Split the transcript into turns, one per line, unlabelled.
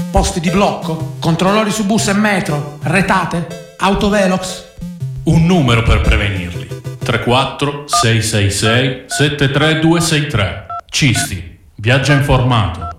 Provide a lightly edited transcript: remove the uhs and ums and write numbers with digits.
Posti di blocco, controllori su bus e metro, retate, autovelox.
Un numero per prevenirli. 34 666 73263. Cisti. Viaggia informato.